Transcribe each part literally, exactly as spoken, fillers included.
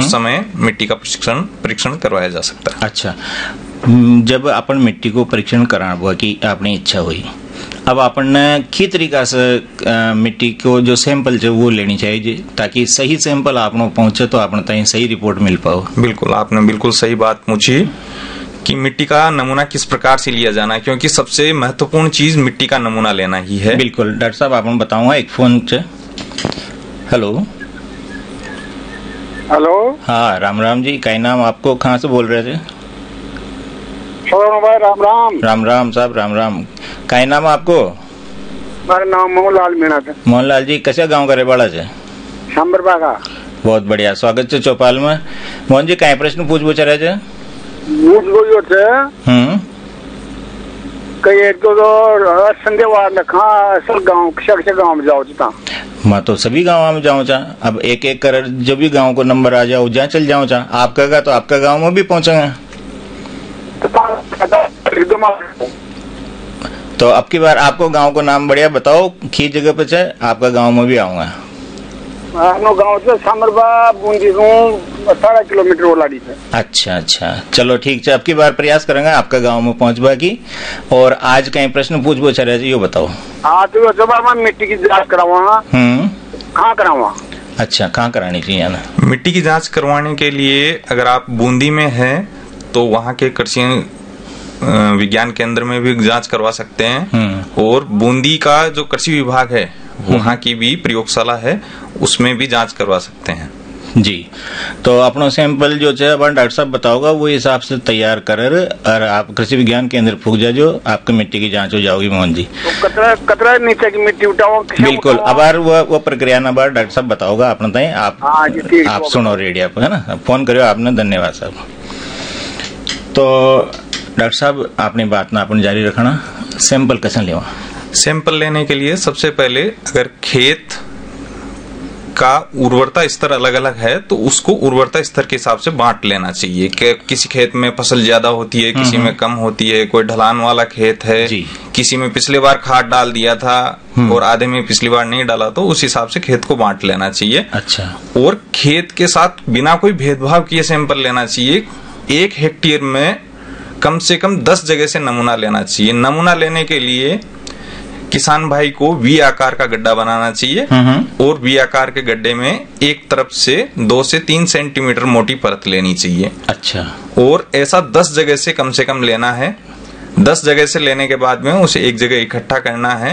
उस समय मिट्टी का परीक्षण परीक्षण करवाया जा सकता है। अच्छा, जब अपन मिट्टी को परीक्षण कराना की अपनी इच्छा हुई, अब अपन की तरीका से आ, मिट्टी को जो सैंपल है वो लेनी चाहिए ताकि सही सैंपल आप पहुंचे तो अपन तक सही रिपोर्ट मिल पाओ। बिल्कुल, आपने बिल्कुल सही बात पूछी कि मिट्टी का नमूना किस प्रकार से लिया जाना है, क्योंकि सबसे महत्वपूर्ण चीज मिट्टी का नमूना लेना ही है। बिल्कुल डॉक्टर साहब, आपको बताऊंगा एक फोन च हेलो हेलो। हाँ, राम राम जी, क्या नाम आपको, कहाँ से बोल रहे थे? भाई राम राम। राम राम साहब, राम राम। क्या नाम आपको? मेरा नाम मोहनलाल मीणा है। मोहनलाल जी, कैसे गांव करे बड़ा से? सांबरबा का। बहुत बढ़िया, स्वागत है चौपाल में। मोहन जी, क्या प्रश्न पूछ पूछ रहे थे? पूछ गई थे हम्म कई एक तो संदेवार में कहाँ असल गाँव से गाँव में जाओ था। मैं तो सभी गाँव में जाऊँ चा, अब एक एक कर जो भी गाँव को नंबर आ जाओ जहाँ चल जाऊँ चा। आपका गा तो आपका गाँव में भी पहुँचेंगे। तो अब की बार आपको गांव को नाम बढ़िया बताओ, किस जगह पे है, आपका गांव में भी आऊंगा। गाँव से सांबरबा बूंदी अठारह किलोमीटर ओलाड़ी है। अच्छा अच्छा, चलो ठीक है, अब की बार प्रयास करेंगे आपका गांव में पहुंचवा की। और आज कहीं प्रश्न पूछ पूछ रहे थे, ये बताओ। हाँ तो जब मैं मिट्टी की जाँच करावा। हम्म कहाँ करावा? अच्छा, कहाँ करानी चाहिए ना? मिट्टी की जाँच करवाने के लिए अगर आप बूंदी में है तो वहाँ के कृषि विज्ञान केंद्र में भी जांच करवा सकते हैं, और बूंदी का जो कृषि विभाग है वहाँ की भी प्रयोगशाला है, उसमें भी जांच करवा सकते हैं जी। तो अपना सैंपल जो है डॉक्टर साहब बताओगा, वो हिसाब से तैयार कर और आप कृषि विज्ञान केंद्र फूक जा, जो आपकी मिट्टी की जांच हो जाओगी मोहन जी। तो कतरा कतरा नीचे की मिट्टी उठाओ। बिल्कुल, अब बार वो वो प्रक्रिया ना बार डॉक्टर साहब बताओगा अपना तय। आप हाँ जी, आप सुनो रेडियो पे, है ना? फोन करो आपने, धन्यवाद साहब। तो डॉक्टर साहब, आपने बात ना अपन जारी रखना, सैंपल कैसे लेवा? सैंपल लेने के लिए सबसे पहले अगर खेत का उर्वरता स्तर अलग अलग है तो उसको उर्वरता स्तर के हिसाब से बांट लेना चाहिए कि किसी खेत में फसल ज्यादा होती है, किसी में कम होती है, कोई ढलान वाला खेत है, किसी में पिछली बार खाद डाल दिया था और आधे में पिछली बार नहीं डाला, तो उस हिसाब से खेत को बांट लेना चाहिए। अच्छा, और खेत के साथ बिना कोई भेदभाव किए सैंपल लेना चाहिए। एक हेक्टेयर में कम से कम दस जगह से नमूना लेना चाहिए। नमूना लेने के लिए किसान भाई को वी आकार का गड्ढा बनाना चाहिए, और वी आकार के गड्ढे में एक तरफ से दो से तीन सेंटीमीटर मोटी परत लेनी चाहिए। अच्छा, और ऐसा दस जगह से कम से कम लेना है। दस जगह से लेने के बाद में उसे एक जगह इकट्ठा करना है,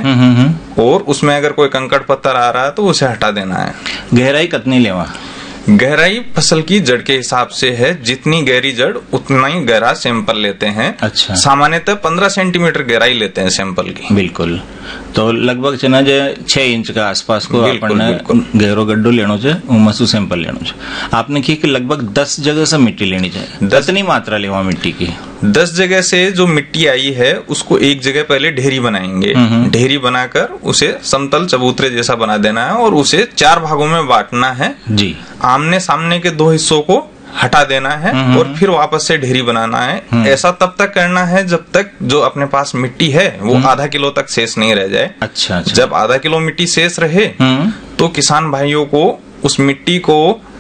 और उसमें अगर कोई कंकड़ पत्थर आ रहा है तो उसे हटा देना है। गहराई कितनी लेवा? गहराई फसल की जड़ के हिसाब से है, जितनी गहरी जड़ उतना ही गहरा सैंपल लेते हैं। अच्छा, सामान्यतः पंद्रह सेंटीमीटर गहराई लेते हैं सैंपल की। बिल्कुल, तो लगभग चना जो छह इंच का आसपास को अपन गहरो गड्ढो लेनो चाहिए, मसू सैंपल लेनो चाहिए। आपने की कि लगभग दस जगह से मिट्टी लेनी चाहिए। कितनी मात्रा लेवा मिट्टी की? दस जगह से जो मिट्टी आई है उसको एक जगह पहले ढेरी बनाएंगे। ढेरी बनाकर उसे समतल चबूतरे जैसा बना देना है, और उसे चार भागों में बांटना है जी। आमने सामने के दो हिस्सों को हटा देना है और फिर वापस से ढेरी बनाना है। ऐसा तब तक करना है जब तक जो अपने पास मिट्टी है वो आधा किलो तक शेष नहीं रह जाए। अच्छा, अच्छा। जब आधा किलो मिट्टी शेष रहे तो किसान भाइयों को उस मिट्टी को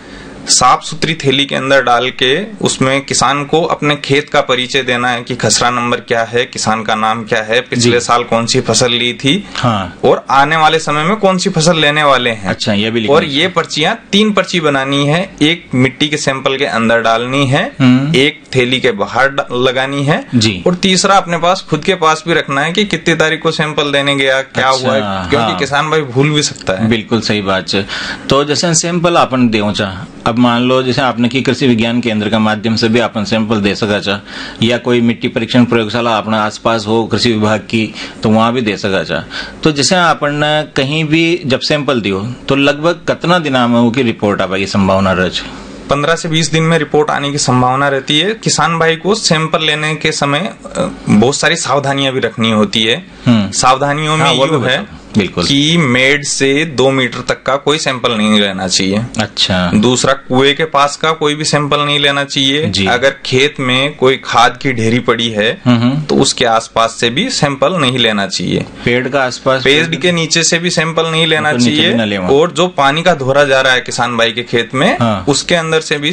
साफ सुथरी थैली के अंदर डाल के उसमें किसान को अपने खेत का परिचय देना है कि खसरा नंबर क्या है, किसान का नाम क्या है, पिछले साल कौन सी फसल ली थी, हाँ। और आने वाले समय में कौन सी फसल लेने वाले हैं। अच्छा, ये भी और ये पर्चियां तीन पर्ची बनानी है। एक मिट्टी के सैंपल के अंदर डालनी है, एक थैली के बाहर लगानी है जी। और तीसरा अपने पास खुद के पास भी रखना है कि कितनी तारीख को सैंपल देने गया, क्या अच्छा, हुआ है, क्योंकि हाँ। किसान भाई भूल भी सकता है। बिल्कुल सही बात है। तो जैसे सैंपल अपन देव चाह, अब मान लो जैसे आपने की कृषि विज्ञान केंद्र का माध्यम से भी अपन सैंपल दे सका चाह, या कोई मिट्टी परीक्षण प्रयोगशाला अपने आसपास हो कृषि विभाग की तो वहां भी दे सका चाह। तो जैसे अपन कहीं भी जब सैंपल दियो तो लगभग कितना दिन में वो की रिपोर्ट आ पाएगी संभावना रच? पंद्रह से बीस दिन में रिपोर्ट आने की संभावना रहती है। किसान भाई को सैंपल लेने के समय बहुत सारी सावधानियां भी रखनी होती है। सावधानियों में ये है बिल्कुल कि मेड से दो मीटर तक का कोई सैंपल नहीं लेना चाहिए। अच्छा, दूसरा कुएं के पास का कोई भी सैंपल नहीं लेना चाहिए। अगर खेत में कोई खाद की ढेरी पड़ी है तो उसके आसपास से भी सैंपल नहीं लेना चाहिए। पेड़ का आसपास, पेड़ के नीचे से भी सैंपल नहीं लेना चाहिए। और जो पानी का धोरा जा रहा है किसान भाई के खेत में, हाँ। उसके अंदर से भी